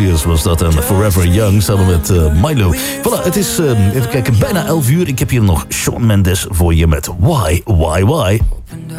Iglesias was dat en Forever Young samen met Milo. Voilà, het is, even kijken, bijna 11 uur. Ik heb hier nog Shawn Mendes voor je met Why, Why, Why.